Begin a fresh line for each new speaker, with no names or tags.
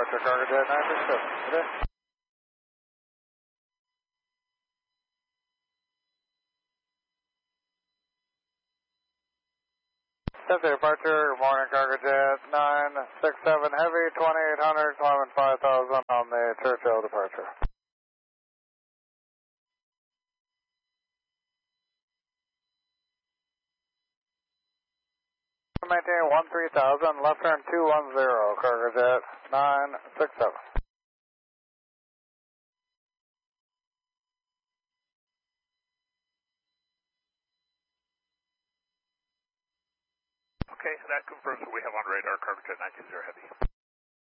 departure, Cargo Jet 967. Good day. Century departure, good morning, Cargo Jet 967 Heavy, 2800, climbing 5000 on the Churchill departure. Maintain 13,000, left turn 210, Cargo Jet 967.
Okay, that confirms what we have on radar, Cargo Jet 920 Heavy.